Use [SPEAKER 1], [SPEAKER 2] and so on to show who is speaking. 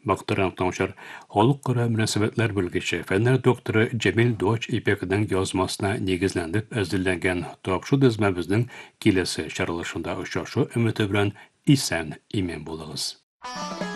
[SPEAKER 1] Бактыран таңшар холук кыра мөнәсәбәтләр белгече, фәннәр докторы Джемил Доч ипекның язмасына нигезләндеп әзерләнгән тапшу дизмәбезнең киләсе чаралышында очрашу өмете белән исән имен булыгыз.